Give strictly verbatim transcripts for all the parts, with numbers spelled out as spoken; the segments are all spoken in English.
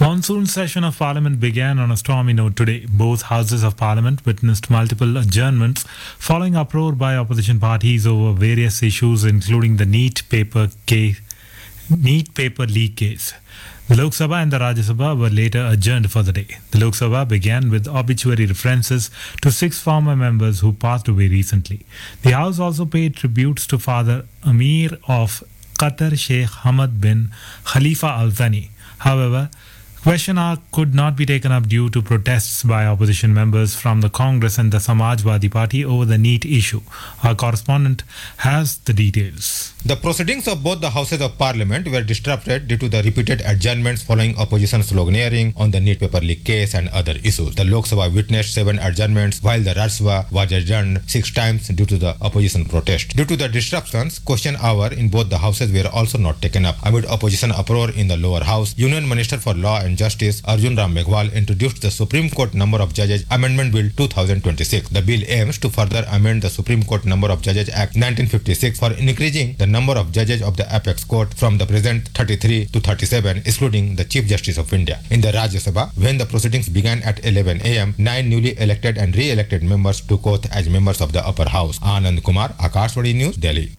Monsoon session of Parliament began on a stormy note today. Both houses of Parliament witnessed multiple adjournments following uproar by opposition parties over various issues, including the neat paper case, neat paper leak case. The Lok Sabha and the Rajya Sabha were later adjourned for the day. The Lok Sabha began with obituary references to six former members who passed away recently. The House also paid tributes to Father Amir of Qatar Sheikh Hamad bin Khalifa Al Thani. However, question hour could not be taken up due to protests by opposition members from the Congress and the Samajwadi Party over the NEET issue. Our correspondent has the details. The proceedings of both the houses of parliament were disrupted due to the repeated adjournments following opposition sloganeering on the NEET paper leak case and other issues. The Lok Sabha witnessed seven adjournments while the Rajya Sabha was adjourned six times due to the opposition protest. Due to the disruptions, question hour in both the houses were also not taken up. Amid opposition uproar in the lower house, Union Minister for Law and Justice Arjun Ram Meghwal introduced the Supreme Court Number of Judges Amendment Bill two thousand twenty-six. The bill aims to further amend the Supreme Court Number of Judges Act nineteen fifty-six for increasing the number of judges of the apex court from the present thirty-three to thirty-seven, excluding the Chief Justice of India. In the Rajya Sabha, when the proceedings began at eleven a m, nine newly elected and re-elected members took oath as members of the upper house. Anand Kumar, Akashvani News, Delhi.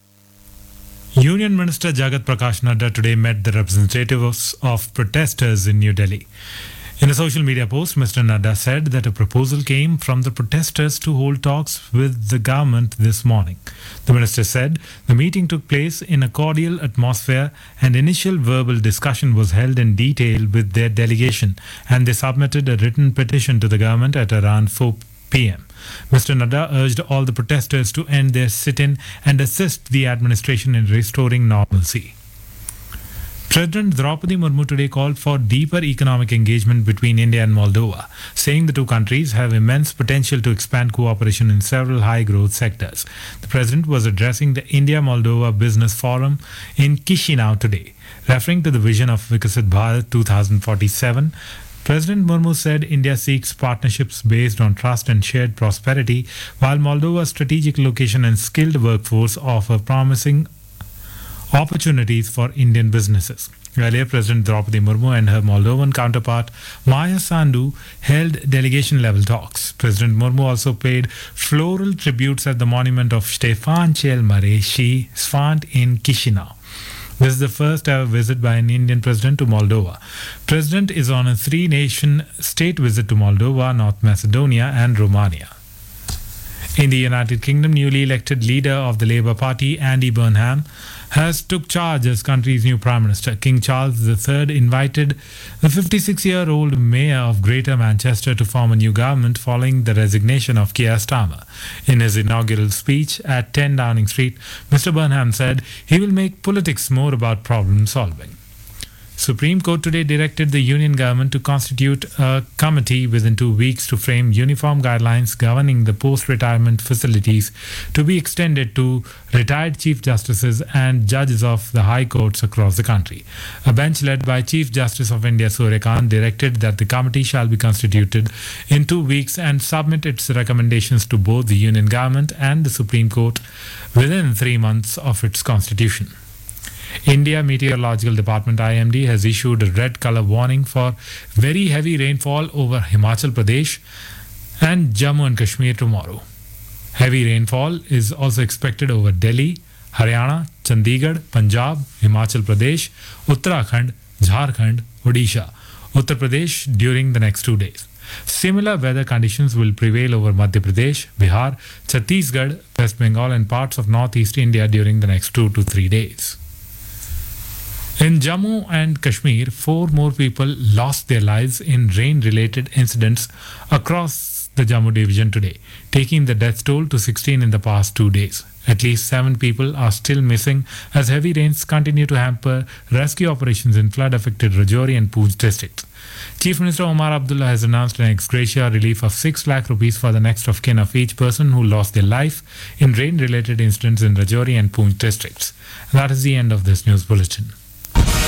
Union Minister Jagat Prakash Nadda today met the representatives of protesters in New Delhi. In a social media post, Mister Nadda said that a proposal came from the protesters to hold talks with the government this morning. The minister said the meeting took place in a cordial atmosphere and initial verbal discussion was held in detail with their delegation, and they submitted a written petition to the government at around four p m Mister Nadda urged all the protesters to end their sit-in and assist the administration in restoring normalcy. President Draupadi Murmu today called for deeper economic engagement between India and Moldova, saying the two countries have immense potential to expand cooperation in several high-growth sectors. The president was addressing the India-Moldova Business Forum in Chisinau today. Referring to the vision of Viksit Bharat twenty forty-seven, President Murmu said India seeks partnerships based on trust and shared prosperity, while Moldova's strategic location and skilled workforce offer promising opportunities for Indian businesses. Earlier, President Draupadi Murmu and her Moldovan counterpart Maya Sandu held delegation-level talks. President Murmu also paid floral tributes at the monument of Stefan cel Mare și Sfant in Chisinau. This is the first ever visit by an Indian president to Moldova. President is on a three-nation state visit to Moldova, North Macedonia and Romania. In the United Kingdom, newly elected leader of the Labour Party, Andy Burnham, has took charge as country's new Prime Minister. King Charles the Third invited the fifty-six-year-old mayor of Greater Manchester to form a new government following the resignation of Keir Starmer. In his inaugural speech at ten Downing Street, Mister Burnham said he will make politics more about problem solving. Supreme Court today directed the Union government to constitute a committee within two weeks to frame uniform guidelines governing the post-retirement facilities to be extended to retired Chief Justices and judges of the high courts across the country. A bench led by Chief Justice of India Surya Kant directed that the committee shall be constituted in two weeks and submit its recommendations to both the Union government and the Supreme Court within three months of its constitution. India Meteorological Department I M D has issued a red color warning for very heavy rainfall over Himachal Pradesh and Jammu and Kashmir tomorrow. Heavy rainfall is also expected over Delhi, Haryana, Chandigarh, Punjab, Himachal Pradesh, Uttarakhand, Jharkhand, Odisha, Uttar Pradesh during the next two days. Similar weather conditions will prevail over Madhya Pradesh, Bihar, Chhattisgarh, West Bengal and parts of northeast India during the next two to three days. In Jammu and Kashmir, four more people lost their lives in rain-related incidents across the Jammu division today, taking the death toll to sixteen in the past two days. At least seven people are still missing as heavy rains continue to hamper rescue operations in flood-affected Rajouri and Poonch districts. Chief Minister Omar Abdullah has announced an ex gratia relief of six lakh rupees for the next of kin of each person who lost their life in rain-related incidents in Rajouri and Poonch districts. That is the end of this news bulletin.